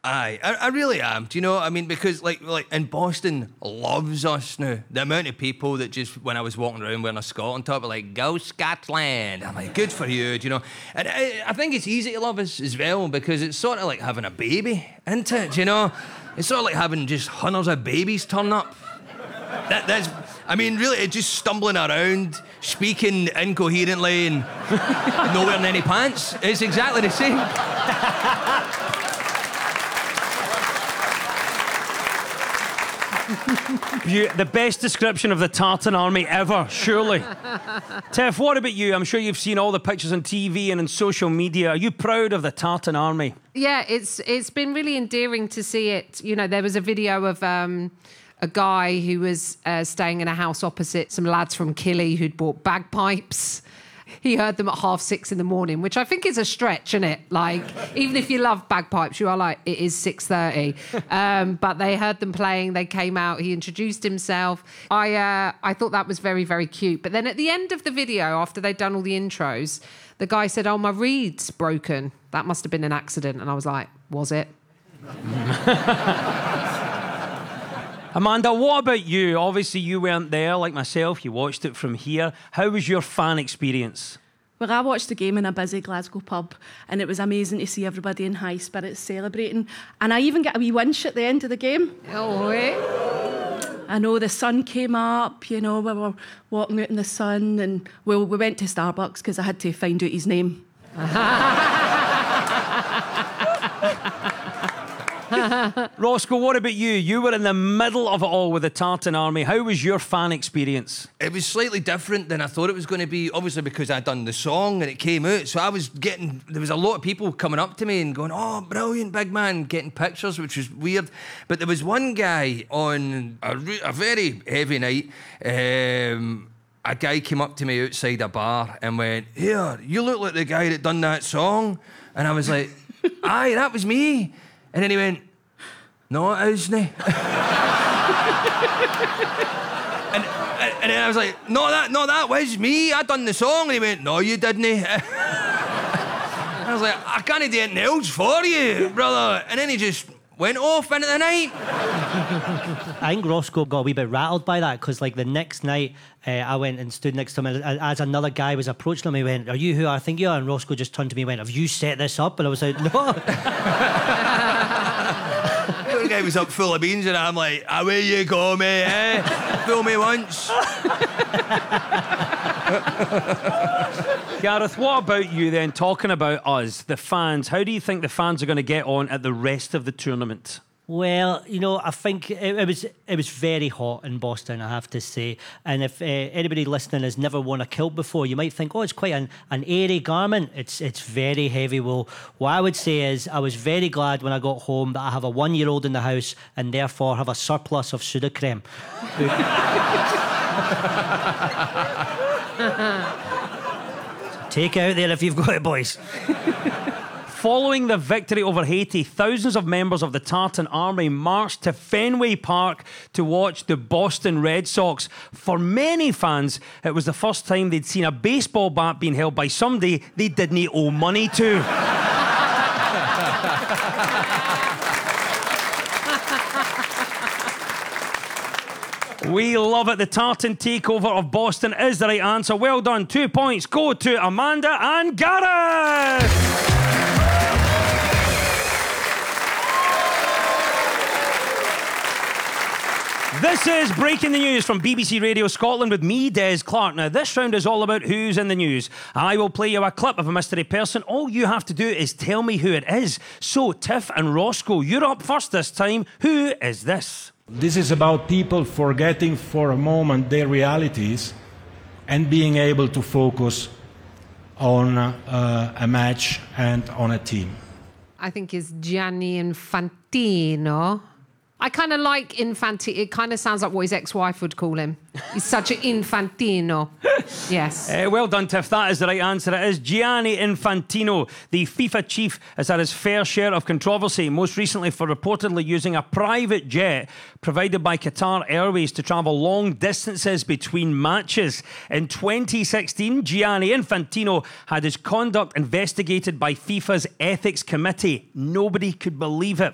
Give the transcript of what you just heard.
Aye, I really am. Do you know what I mean? Because like and Boston loves us now. The amount of people that just, when I was walking around wearing a Scotland top, were like, "Go Scotland!" I'm like, "Good for you," do you know? And I think it's easy to love us as well because it's sort of like having a baby, isn't it? Do you know? It's sort of like having just hundreds of babies turn up. That's. I mean, really, it's just stumbling around, speaking incoherently, and not wearing any pants. It's exactly the same. The best description of the Tartan Army ever, surely. Tiff, what about you? I'm sure you've seen all the pictures on TV and on social media. Are you proud of the Tartan Army? Yeah, it's been really endearing to see it. You know, there was a video of a guy who was staying in a house opposite some lads from Killy who'd bought bagpipes. He heard them at 6:30 in the morning, which I think is a stretch, isn't it? Like, even if you love bagpipes, you are like, it is 6:30. But they heard them playing. They came out. He introduced himself. I thought that was very, very cute. But then at the end of the video, after they'd done all the intros, the guy said, "Oh, my reed's broken. That must have been an accident." And I was like, was it? Amanda, what about you? Obviously, you weren't there like myself. You watched it from here. How was your fan experience? Well, I watched the game in a busy Glasgow pub, and it was amazing to see everybody in high spirits celebrating. And I even got a wee winch at the end of the game. Oh, eh? I know the sun came up, you know, we were walking out in the sun, and we went to Starbucks because I had to find out his name. Roscoe, what about you? You were in the middle of it all with the Tartan Army. How was your fan experience? It was slightly different than I thought it was going to be, obviously because I'd done the song and it came out. So there was a lot of people coming up to me and going, "Oh, brilliant, big man," getting pictures, which was weird. But there was one guy on a very heavy night. A guy came up to me outside a bar and went, "Here, you look like the guy that done that song." And I was like, "Aye, that was me." And then he went, "No, it isn't." and then I was like, no, that was me. I done the song." And he went, "No, you didn't." I was like, "I can't do anything else for you, brother." And then he just went off into the night. I think Roscoe got a wee bit rattled by that because, like, the next night I went and stood next to him as another guy was approaching him. He went, "Are you who I think you are?" And Roscoe just turned to me and went, "Have you set this up?" And I was like, "No." The guy was up full of beans and I'm like, "Away you go, mate, eh? Fool me once." Gareth, what about you then, talking about us, the fans? How do you think the fans are going to get on at the rest of the tournament? Well, you know, I think it was very hot in Boston, I have to say. And if anybody listening has never worn a kilt before, you might think, "Oh, it's quite an airy garment." It's very heavy wool. What I would say is I was very glad when I got home that I have a 1-year-old in the house and therefore have a surplus of Sudocrem. Take it out there if you've got it, boys. Following the victory over Haiti, thousands of members of the Tartan Army marched to Fenway Park to watch the Boston Red Sox. For many fans, it was the first time they'd seen a baseball bat being held by somebody they didn't owe money to. We love it. The Tartan takeover of Boston is the right answer. Well done. 2 points go to Amanda and Gareth. This is Breaking the News from BBC Radio Scotland with me, Des Clark. Now, this round is all about who's in the news. I will play you a clip of a mystery person. All you have to do is tell me who it is. So, Tiff and Roscoe, you're up first this time. Who is this? This is about people forgetting for a moment their realities and being able to focus on a match and on a team. I think it's Gianni Infantino. I kind of like Infantino. It kind of sounds like what his ex-wife would call him. He's such an Infantino. Yes. Well done, Tiff. That is the right answer. It is Gianni Infantino. The FIFA chief has had his fair share of controversy, most recently for reportedly using a private jet provided by Qatar Airways to travel long distances between matches. In 2016, Gianni Infantino had his conduct investigated by FIFA's Ethics Committee. Nobody could believe it.